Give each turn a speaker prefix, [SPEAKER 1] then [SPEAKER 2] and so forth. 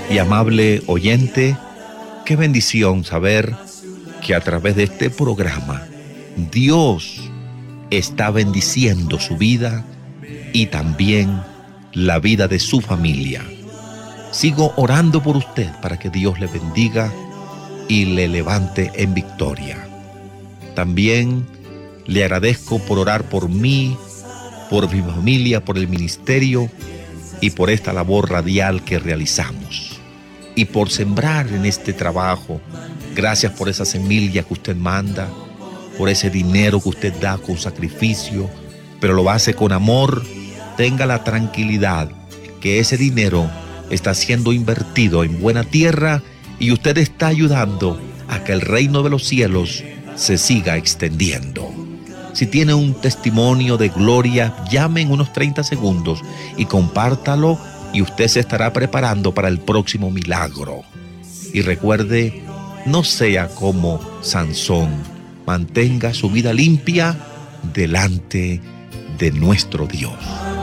[SPEAKER 1] Y amable oyente, qué bendición saber que a través de este programa Dios está bendiciendo su vida y también la vida de su familia. Sigo orando por usted para que Dios le bendiga y le levante en victoria. También le agradezco por orar por mí, por mi familia, por el ministerio y por esta labor radial que realizamos. Y por sembrar en este trabajo. Gracias por esa semilla que usted manda, por ese dinero que usted da con sacrificio, pero lo hace con amor. Tenga la tranquilidad que ese dinero está siendo invertido en buena tierra y usted está ayudando a que el reino de los cielos se siga extendiendo. Si tiene un testimonio de gloria, llame en unos 30 segundos y compártalo y usted se estará preparando para el próximo milagro. Y recuerde, no sea como Sansón, mantenga su vida limpia delante de nuestro Dios.